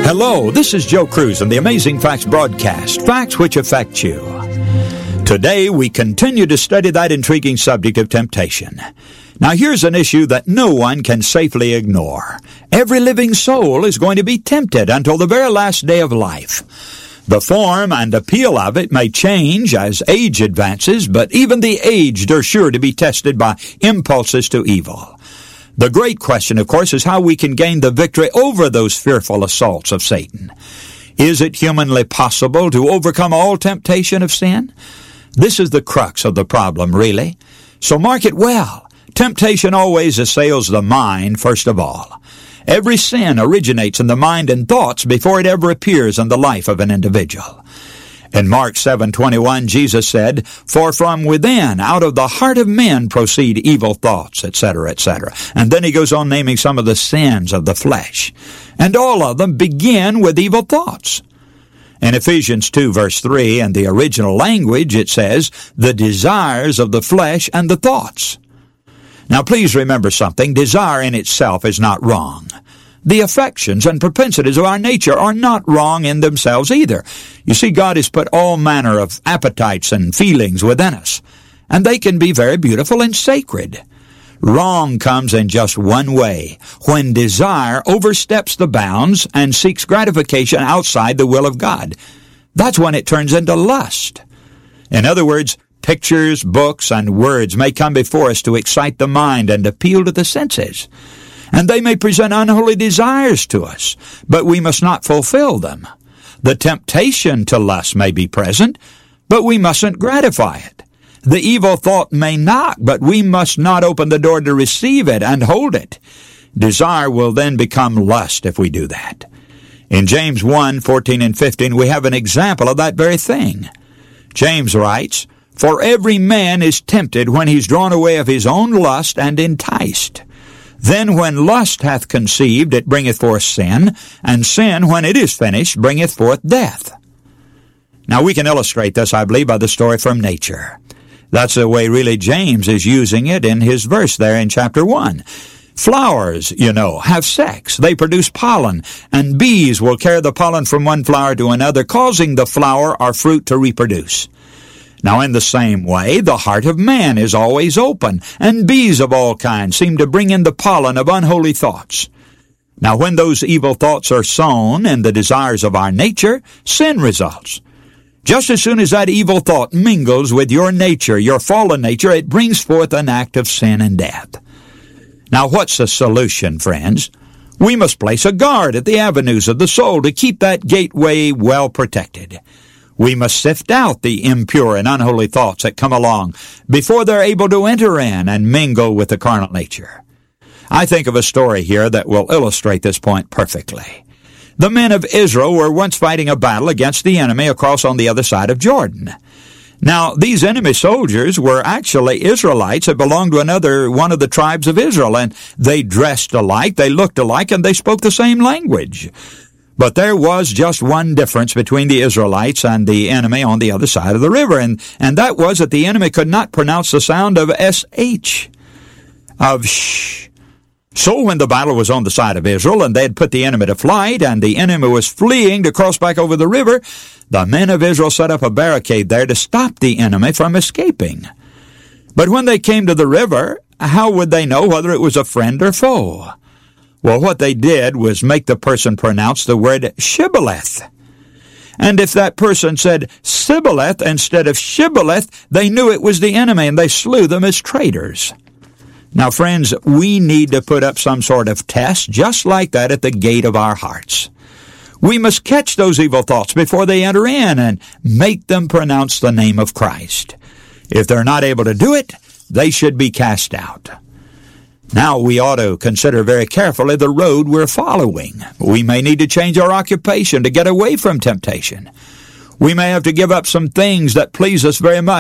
Hello, this is Joe Cruz and the Amazing Facts broadcast, facts which affect you. Today, we continue to study that intriguing subject of temptation. Now, here's an issue that no one can safely ignore. Every living soul is going to be tempted until the very last day of life. The form and appeal of it may change as age advances, but even the aged are sure to be tested by impulses to evil. The great question, of course, is how we can gain the victory over those fearful assaults of Satan. Is it humanly possible to overcome all temptation of sin? This is the crux of the problem, really. So mark it well. Temptation always assails the mind first of all. Every sin originates in the mind and thoughts before it ever appears in the life of an individual. In Mark 7:21, Jesus said, "For from within, out of the heart of men, proceed evil thoughts," etc., etc. And then he goes on naming some of the sins of the flesh. And all of them begin with evil thoughts. In Ephesians 2, verse 3, in the original language, it says, "the desires of the flesh and the thoughts." Now please remember something. Desire in itself is not wrong. The affections and propensities of our nature are not wrong in themselves either. You see, God has put all manner of appetites and feelings within us, and they can be very beautiful and sacred. Wrong comes in just one way, when desire oversteps the bounds and seeks gratification outside the will of God. That's when it turns into lust. In other words, pictures, books, and words may come before us to excite the mind and appeal to the senses. And they may present unholy desires to us, but we must not fulfill them. The temptation to lust may be present, but we mustn't gratify it. The evil thought may knock, but we must not open the door to receive it and hold it. Desire will then become lust if we do that. In James 1:14 and 15, we have an example of that very thing. James writes, "For every man is tempted when he's drawn away of his own lust and enticed. Then when lust hath conceived, it bringeth forth sin, and sin, when it is finished, bringeth forth death." Now we can illustrate this, I believe, by the story from nature. That's the way really James is using it in his verse there in chapter 1. Flowers, have sex. They produce pollen, and bees will carry the pollen from one flower to another, causing the flower or fruit to reproduce. Now, in the same way, the heart of man is always open, and bees of all kinds seem to bring in the pollen of unholy thoughts. Now, when those evil thoughts are sown in the desires of our nature, sin results. Just as soon as that evil thought mingles with your nature, your fallen nature, it brings forth an act of sin and death. Now, what's the solution, friends? We must place a guard at the avenues of the soul to keep that gateway well protected. We must sift out the impure and unholy thoughts that come along before they're able to enter in and mingle with the carnal nature. I think of a story here that will illustrate this point perfectly. The men of Israel were once fighting a battle against the enemy across on the other side of Jordan. Now, these enemy soldiers were actually Israelites that belonged to one of the tribes of Israel, and they dressed alike, they looked alike, and they spoke the same language. But there was just one difference between the Israelites and the enemy on the other side of the river, and that was that the enemy could not pronounce the sound of SH, of sh. So when the battle was on the side of Israel, and they had put the enemy to flight, and the enemy was fleeing to cross back over the river, the men of Israel set up a barricade there to stop the enemy from escaping. But when they came to the river, how would they know whether it was a friend or foe? Well, what they did was make the person pronounce the word shibboleth. And if that person said Sibboleth instead of shibboleth, they knew it was the enemy, and they slew them as traitors. Now, friends, we need to put up some sort of test just like that at the gate of our hearts. We must catch those evil thoughts before they enter in and make them pronounce the name of Christ. If they're not able to do it, they should be cast out. Now, we ought to consider very carefully the road we're following. We may need to change our occupation to get away from temptation. We may have to give up some things that please us very much